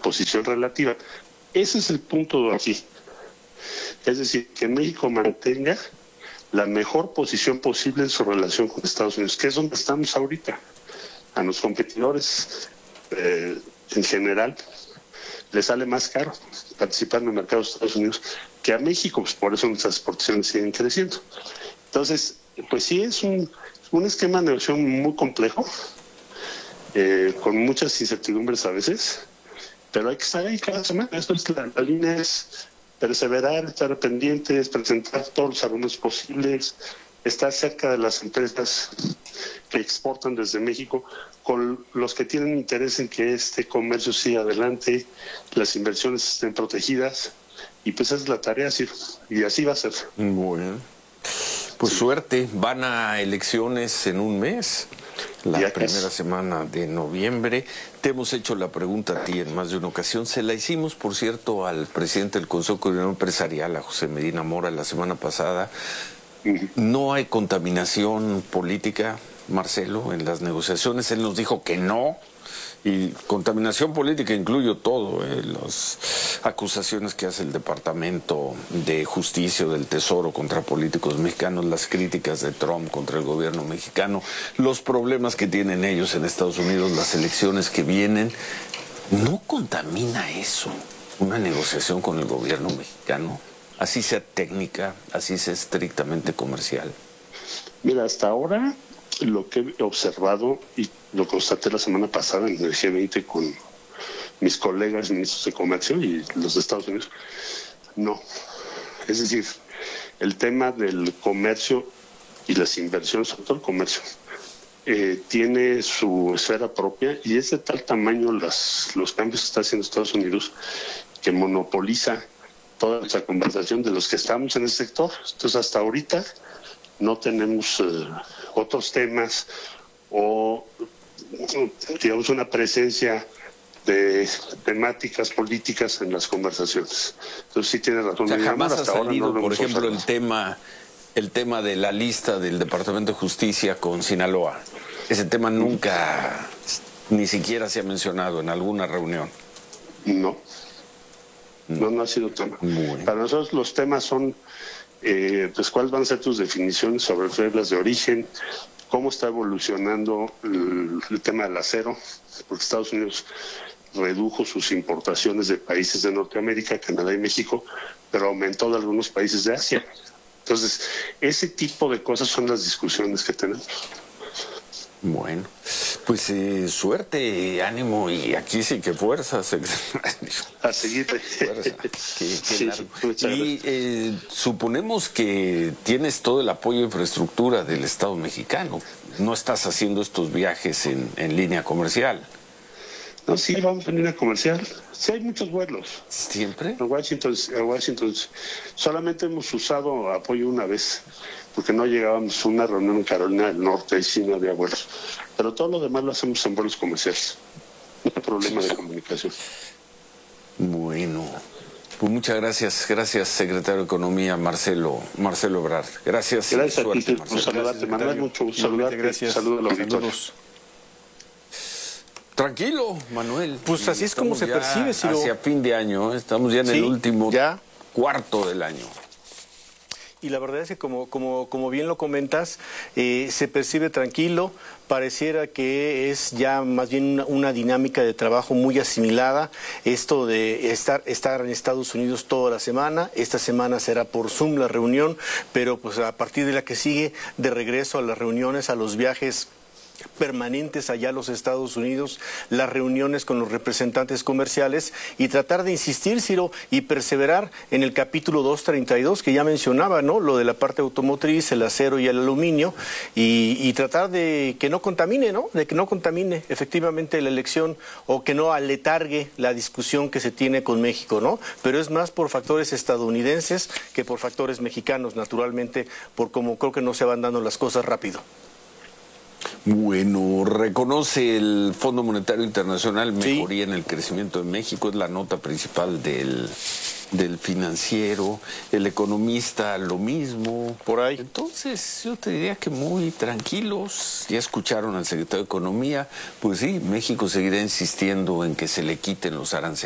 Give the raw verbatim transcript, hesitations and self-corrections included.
posición relativa. Ese es el punto de aquí. Es decir, que México mantenga la mejor posición posible en su relación con Estados Unidos, que es donde estamos ahorita. A los competidores eh, en general les sale más caro participar en el mercado de Estados Unidos que a México, pues por eso nuestras exportaciones siguen creciendo. Entonces, pues sí, es un, un esquema de negociación muy complejo, eh, con muchas incertidumbres a veces, pero hay que estar ahí cada semana. Esto es la, la línea es perseverar, estar pendientes, presentar todos los argumentos posibles, estar cerca de las empresas que exportan desde México, con los que tienen interés en que este comercio siga adelante, las inversiones estén protegidas, y pues esa es la tarea, sí, y así va a ser. Bueno, pues sí. Suerte, van a elecciones en un mes, la ya primera casi. semana de noviembre. Te hemos hecho la pregunta a ti en más de una ocasión, se la hicimos, por cierto, al presidente del Consejo Coordinador Empresarial, a José Medina Mora, la semana pasada. Uh-huh. No hay contaminación política, Marcelo, en las negociaciones. Él nos dijo que no, y contaminación política incluye todo, ¿eh? Las acusaciones que hace el Departamento de Justicia o del Tesoro contra políticos mexicanos, las críticas de Trump contra el gobierno mexicano, los problemas que tienen ellos en Estados Unidos, las elecciones que vienen. ¿No contamina eso una negociación con el gobierno mexicano? Así sea técnica, así sea estrictamente comercial. Mira, hasta ahora lo que he observado, y lo constaté la semana pasada en el G veinte con mis colegas ministros de Comercio y los de Estados Unidos, no. Es decir, el tema del comercio y las inversiones, sobre todo el comercio, eh, tiene su esfera propia, y es de tal tamaño las, los cambios que está haciendo Estados Unidos que monopoliza toda nuestra conversación de los que estamos en el sector. Entonces, hasta ahorita no tenemos eh, otros temas o, digamos, una presencia de temáticas políticas en las conversaciones. Entonces, sí tiene razón. O sea, jamás hasta ha salido, ahora no por ejemplo, observado. el tema, el tema de la lista del Departamento de Justicia con Sinaloa. Ese tema nunca, ni siquiera se ha mencionado en alguna reunión. No. No, no ha sido tema. Bueno. Para nosotros los temas son, eh, pues, cuáles van a ser tus definiciones sobre reglas de origen, cómo está evolucionando el, el tema del acero, porque Estados Unidos redujo sus importaciones de países de Norteamérica, Canadá y México, pero aumentó de algunos países de Asia. Entonces, ese tipo de cosas son las discusiones que tenemos. Bueno, pues eh, suerte, ánimo, y aquí sí que fuerza. A seguir. Fuerza. Qué, qué sí, y eh, suponemos que tienes todo el apoyo de infraestructura del Estado mexicano. No estás haciendo estos viajes en, en línea comercial. No, sí, vamos en línea comercial. Sí, hay muchos vuelos. ¿Siempre? A Washington, a Washington. Solamente hemos usado apoyo una vez, porque no llegábamos a una reunión en Carolina del Norte y sí no había vuelos. Pero todo lo demás lo hacemos en vuelos comerciales. No hay problema de comunicación. Bueno, pues muchas gracias. Gracias, secretario de Economía, Marcelo Marcelo Ebrard. Gracias. Gracias suerte, a ti Marcelo. por saludarte. Manuel, mucho gusto saludarte. Gracias. Saludos a los auditores. Tranquilo, Manuel. Pues así es como se percibe, Ciro. Hacia fin de año, ¿eh? Estamos ya en sí, el último ya. cuarto del año. Y la verdad es que, como, como, como bien lo comentas, eh, se percibe tranquilo, pareciera que es ya más bien una, una dinámica de trabajo muy asimilada. Esto de estar, estar en Estados Unidos toda la semana, esta semana será por Zoom la reunión, pero pues a partir de la que sigue, de regreso a las reuniones, a los viajes permanentes allá a los Estados Unidos, las reuniones con los representantes comerciales, y tratar de insistir, Ciro, y perseverar en el capítulo doscientos treinta y dos que ya mencionaba, ¿no? Lo de la parte automotriz, el acero y el aluminio, y, y tratar de que no contamine, ¿no? De que no contamine efectivamente la elección, o que no aletargue la discusión que se tiene con México, ¿no? Pero es más por factores estadounidenses que por factores mexicanos, naturalmente, por cómo creo que no se van dando las cosas rápido. Bueno, reconoce el Fondo Monetario Internacional mejoría sí. en el crecimiento de México, es la nota principal del, del Financiero, el Economista lo mismo. Por ahí. Entonces yo te diría que muy tranquilos, ya escucharon al secretario de Economía, pues sí, México seguirá insistiendo en que se le quiten los aranceles.